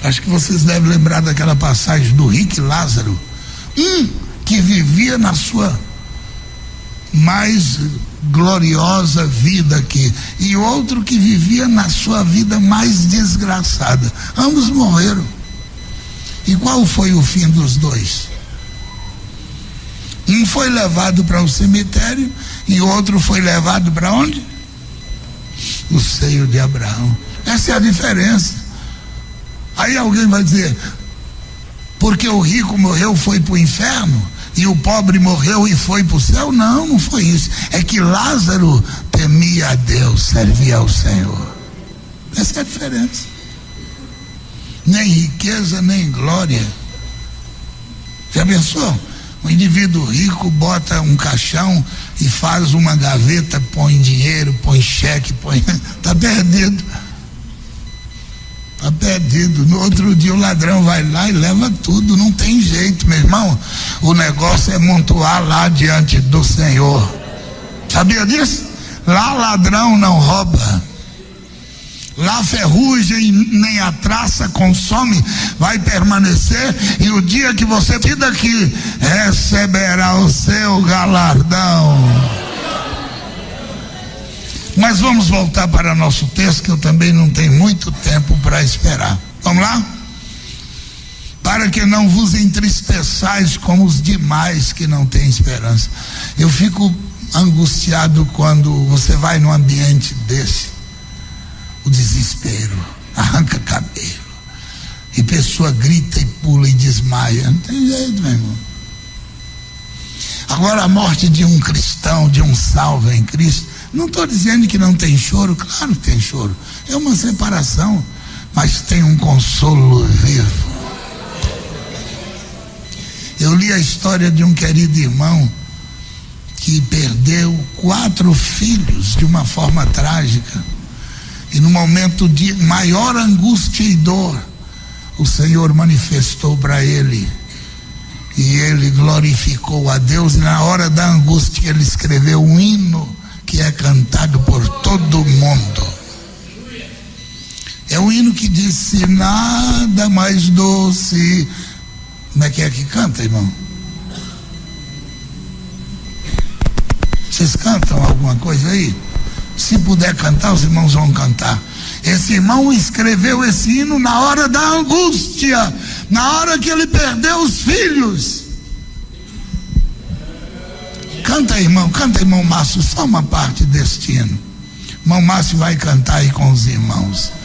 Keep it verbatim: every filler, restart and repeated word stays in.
Acho que vocês devem lembrar daquela passagem do rico e Lázaro. Um que vivia na sua mais gloriosa vida aqui, e outro que vivia na sua vida mais desgraçada. Ambos morreram. E qual foi o fim dos dois? Um foi levado para o cemitério e o outro foi levado para onde? O seio de Abraão. Essa é a diferença. Aí alguém vai dizer, porque o rico morreu foi para o inferno e o pobre morreu e foi para o céu? Não, não foi isso. É que Lázaro temia a Deus, servia ao Senhor. Essa é a diferença. Nem riqueza, nem glória. Já pensou? Um indivíduo rico bota um caixão e faz uma gaveta, põe dinheiro, põe cheque, põe... Está perdido. Está perdido. No outro dia o ladrão vai lá e leva tudo. Não tem jeito, meu irmão. O negócio é montuar lá diante do Senhor. Sabia disso? Lá ladrão não rouba. Lá ferrugem nem a traça consome, vai permanecer, e o dia que você tira daqui, receberá o seu galardão. Mas vamos voltar para nosso texto, que eu também não tenho muito tempo para esperar. Vamos lá? Para que não vos entristeçais como os demais que não têm esperança. Eu fico angustiado quando você vai num ambiente desse. O desespero, arranca cabelo, e pessoa grita e pula e desmaia. Não tem jeito, meu irmão. Agora, a morte de um cristão, de um salvo em Cristo, não estou dizendo que não tem choro, claro que tem choro, é uma separação, mas tem um consolo vivo. Eu li a história de um querido irmão que perdeu quatro filhos de uma forma trágica. E no momento de maior angústia e dor, o Senhor manifestou para ele, e ele glorificou a Deus, e na hora da angústia ele escreveu um hino que é cantado por todo mundo. É um hino que diz: nada mais doce. Como é que é que canta, irmão? Vocês cantam alguma coisa aí? Se puder cantar, os irmãos vão cantar. Esse irmão escreveu esse hino na hora da angústia, na hora que ele perdeu os filhos. Canta, irmão, canta, irmão Márcio, só uma parte deste hino. Irmão Márcio vai cantar aí com os irmãos.